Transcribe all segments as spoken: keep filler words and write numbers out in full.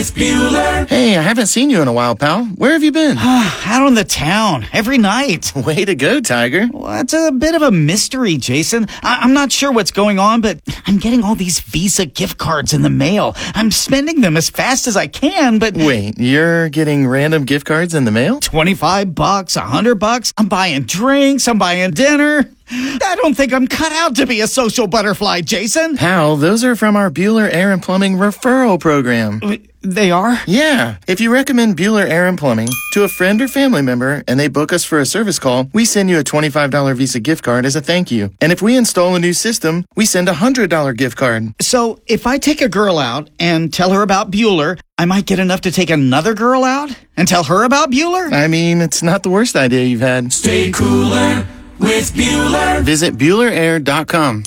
with Bueller. Hey, I haven't seen you in a while, pal. Where have you been? Out on the town, every night. Way to go, Tiger. Well, it's a bit of a mystery, Jason. I- I'm not sure what's going on, but I'm getting all these Visa gift cards in the mail. I'm spending them as fast as I can, but... Wait, you're getting random gift cards in the mail? twenty-five bucks, one hundred bucks. I'm buying drinks, I'm buying dinner. I don't think I'm cut out to be a social butterfly, Jason. Pal, those are from our Bueller Air and Plumbing referral program. They are? Yeah. If you recommend Bueller Air and Plumbing to a friend or family member and they book us for a service call, we send you a twenty-five dollars Visa gift card as a thank you. And if we install a new system, we send a one hundred dollars gift card. So if I take a girl out and tell her about Bueller, I might get enough to take another girl out and tell her about Bueller? I mean, it's not the worst idea you've had. Stay cooler with Bueller. Visit Bueller Air dot com.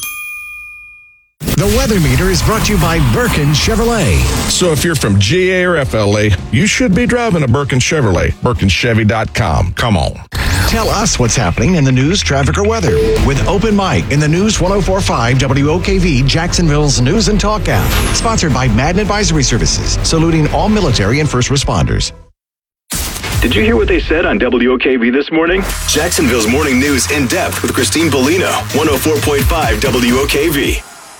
The Weather Meter is brought to you by Birkin Chevrolet. So if you're from G A or F L A, you should be driving a Birkin Chevrolet. Birkin Chevy dot com. Come on. Tell us what's happening in the news, traffic, or weather with Open Mic in the News one oh four point five W O K V, Jacksonville's News and Talk app. Sponsored by Madden Advisory Services, saluting all military and first responders. Did you hear what they said on W O K V this morning? Jacksonville's morning news in depth with Christine Bellino, one oh four point five W O K V.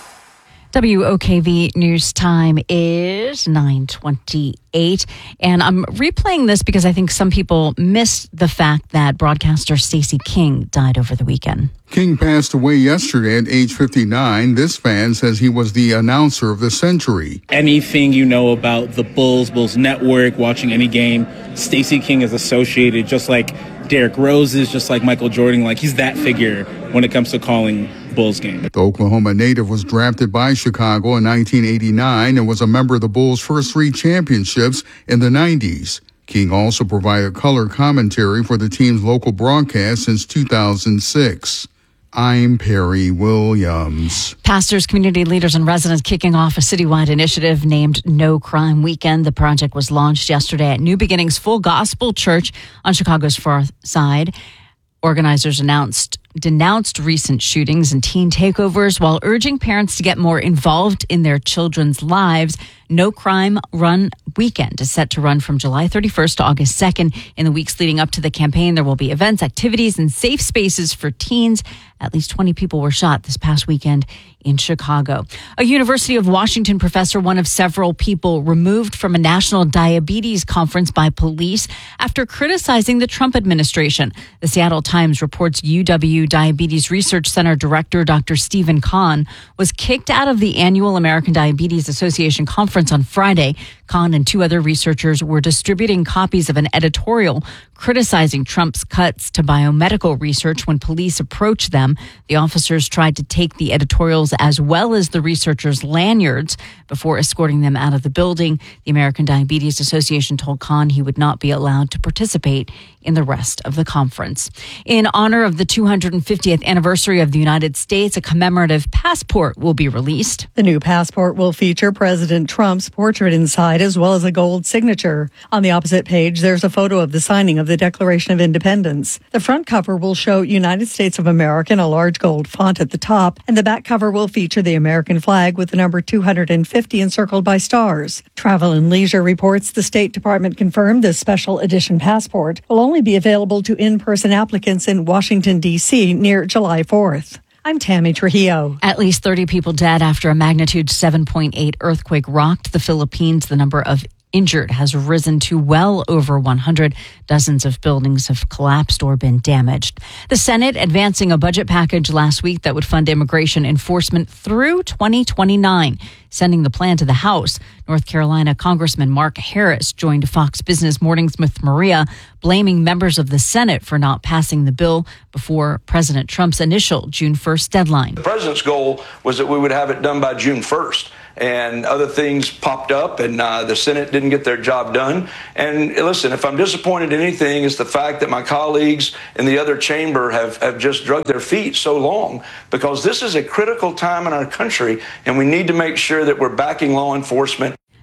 W O K V news time is nine twenty-eight, and I'm replaying this because I think some people missed the fact that broadcaster Stacey King died over the weekend. King passed away yesterday at age fifty-nine. This fan says he was the announcer of the century. Anything you know about the Bulls, Bulls Network, watching any game, Stacey King is associated, just like Derrick Rose is, just like Michael Jordan. Like, he's that figure when it comes to calling Bulls game. The Oklahoma native was drafted by Chicago in nineteen eighty-nine and was a member of the Bulls' first three championships in the nineties. King also provided color commentary for the team's local broadcast since two thousand six. I'm Perry Williams. Pastors, community leaders, and residents kicking off a citywide initiative named No Crime Weekend. The project was launched yesterday at New Beginnings Full Gospel Church on Chicago's Far Side. Organizers announced denounced recent shootings and teen takeovers while urging parents to get more involved in their children's lives. No Crime Run Weekend is set to run from July thirty-first to August second. In the weeks leading up to the campaign, there will be events, activities, and safe spaces for teens. At least twenty people were shot this past weekend in Chicago. A University of Washington professor, one of several people removed from a national diabetes conference by police after criticizing the Trump administration. The Seattle Times reports U W Diabetes Research Center director Doctor Stephen Kahn was kicked out of the annual American Diabetes Association conference on Friday. Kahn and two other researchers were distributing copies of an editorial criticizing Trump's cuts to biomedical research when police approached them. The officers tried to take the editorials as well as the researchers' lanyards before escorting them out of the building. The American Diabetes Association told Kahn he would not be allowed to participate in the rest of the conference. In honor of the two hundred fiftieth anniversary of the United States, a commemorative passport will be released. The new passport will feature President Trump's portrait inside as well as a gold signature. On the opposite page, there's a photo of the signing of the Declaration of Independence. The front cover will show United States of America in a large gold font at the top, and the back cover will feature the American flag with the number two hundred fifty encircled by stars. Travel and Leisure reports the State Department confirmed this special edition passport will only be available to in-person applicants in Washington, D C near July fourth. I'm Tammy Trujillo. At least thirty people dead after a magnitude seven point eight earthquake rocked the Philippines. The number of injured has risen to well over one hundred. Dozens of buildings have collapsed or been damaged. The Senate advancing a budget package last week that would fund immigration enforcement through twenty twenty-nine. Sending the plan to the House, North Carolina Congressman Mark Harris joined Fox Business Mornings with Maria, blaming members of the Senate for not passing the bill before President Trump's initial June first deadline. The president's goal was that we would have it done by June first. And other things popped up, and uh, the Senate didn't get their job done. And listen, if I'm disappointed in anything, it's the fact that my colleagues in the other chamber have, have just dragged their feet so long, because this is a critical time in our country, and we need to make sure that we're backing law enforcement.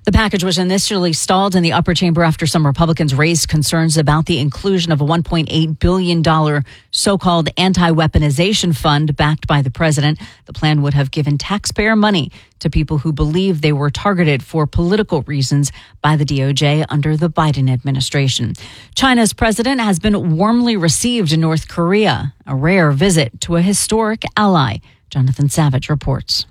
The package was initially stalled in the upper chamber after some Republicans raised concerns about the inclusion of a one point eight billion dollars so-called anti-weaponization fund backed by the president. The plan would have given taxpayer money to people who believe they were targeted for political reasons by the D O J under the Biden administration. China's president has been warmly received in North Korea, a rare visit to a historic ally. Jonathan Savage reports.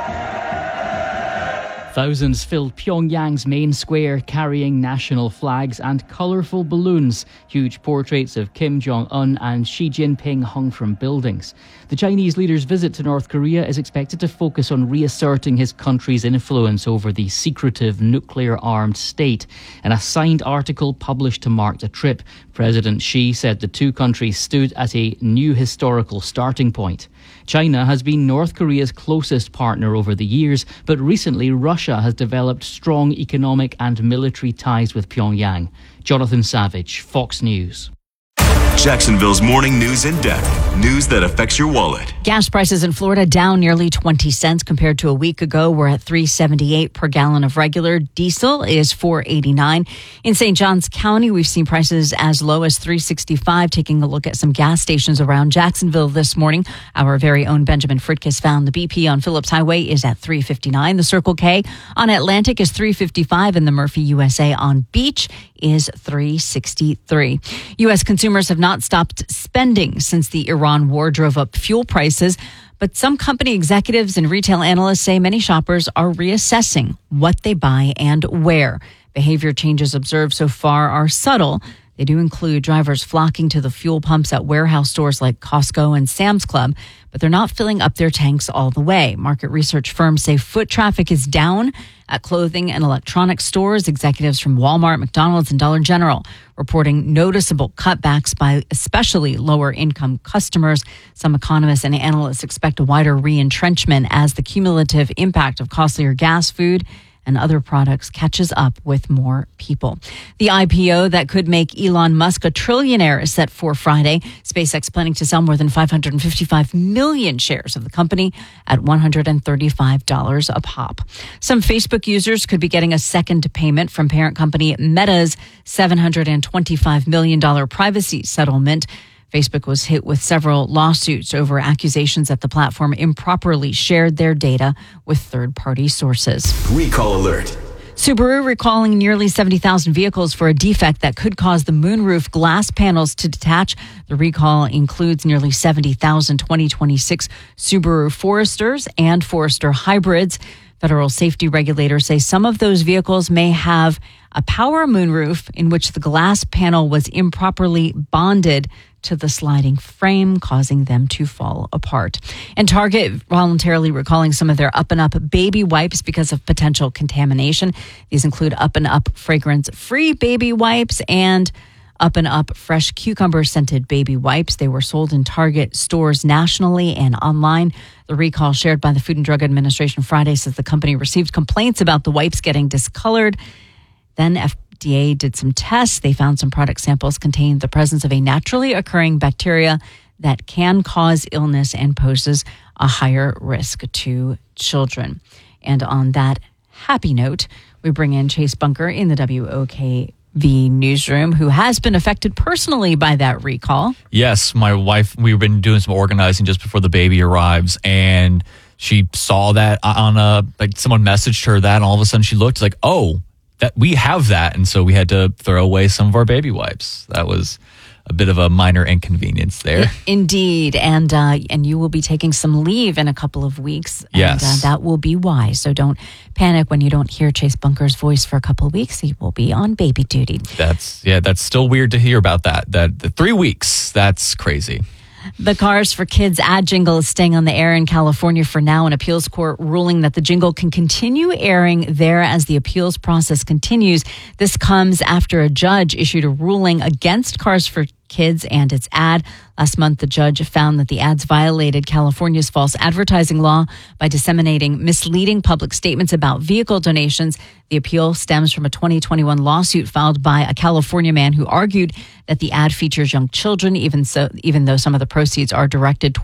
Thousands filled Pyongyang's main square carrying national flags and colourful balloons. Huge portraits of Kim Jong-un and Xi Jinping hung from buildings. The Chinese leader's visit to North Korea is expected to focus on reasserting his country's influence over the secretive nuclear-armed state. In a signed article published to mark the trip, President Xi said the two countries stood at a new historical starting point. China has been North Korea's closest partner over the years, but recently Russia has developed strong economic and military ties with Pyongyang. Jonathan Savage, Fox News. Jacksonville's morning news in depth. News that affects your wallet. Gas prices in Florida down nearly twenty cents compared to a week ago. We're at three seventy-eight per gallon of regular. Diesel is four eighty-nine. In Saint Johns County, we've seen prices as low as three sixty-five. Taking a look at some gas stations around Jacksonville this morning, our very own Benjamin Fritkiss found the B P on Phillips Highway is at three fifty-nine. The Circle K on Atlantic is three fifty-five, and the Murphy U S A on Beach is three sixty-three. U S consumers have not stopped spending since the Iran war drove up fuel prices, but some company executives and retail analysts say many shoppers are reassessing what they buy and where. Behavior changes observed so far are subtle. They do include drivers flocking to the fuel pumps at warehouse stores like Costco and Sam's Club, but they're not filling up their tanks all the way. Market research firms say foot traffic is down at clothing and electronics stores. Executives from Walmart, McDonald's, and Dollar General reporting noticeable cutbacks by especially lower income customers. Some economists and analysts expect a wider re-entrenchment as the cumulative impact of costlier gas, food, and other products catches up with more people. The I P O that could make Elon Musk a trillionaire is set for Friday. SpaceX planning to sell more than five hundred fifty-five million shares of the company at one hundred thirty-five dollars a pop. Some Facebook users could be getting a second payment from parent company Meta's seven hundred twenty-five million dollars privacy settlement. Facebook was hit with several lawsuits over accusations that the platform improperly shared their data with third-party sources. Recall alert. Subaru recalling nearly seventy thousand vehicles for a defect that could cause the moonroof glass panels to detach. The recall includes nearly seventy thousand twenty twenty-six Subaru Foresters and Forester hybrids. Federal safety regulators say some of those vehicles may have a power moonroof in which the glass panel was improperly bonded to the sliding frame, causing them to fall apart. And Target voluntarily recalling some of their Up and Up baby wipes because of potential contamination. These include Up and Up fragrance-free baby wipes and Up and Up fresh cucumber scented baby wipes. They were sold in Target stores nationally and online. The recall shared by the Food and Drug Administration Friday says the company received complaints about the wipes getting discolored. Then F D A did some tests. They found some product samples contained the presence of a naturally occurring bacteria that can cause illness and poses a higher risk to children. And on that happy note, we bring in Chase Bunker in the W O K V newsroom, who has been affected personally by that recall. Yes, my wife, we've been doing some organizing just before the baby arrives, and she saw that on a, like someone messaged her that, and all of a sudden she looked like, oh, that we have that. And so we had to throw away some of our baby wipes. That was a bit of a minor inconvenience there. Indeed. And uh, and you will be taking some leave in a couple of weeks. And, yes. Uh, that will be why. So don't panic when you don't hear Chase Bunker's voice for a couple of weeks. He will be on baby duty. That's, yeah, that's still weird to hear about that. That the three weeks, that's crazy. The Cars for Kids ad jingle is staying on the air in California for now. An appeals court ruling that the jingle can continue airing there as the appeals process continues. This comes after a judge issued a ruling against Cars for Kids and its ad. Last month, the judge found that the ads violated California's false advertising law by disseminating misleading public statements about vehicle donations. The appeal stems from a twenty twenty-one lawsuit filed by a California man who argued that the ad features young children, even so, even though some of the proceeds are directed toward